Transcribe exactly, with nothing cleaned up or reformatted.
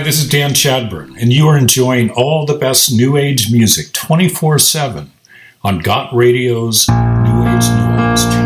this is Dan Chadburn, and you are enjoying all the best New Age music twenty-four seven on Got Radio's New Age New Orleans channel.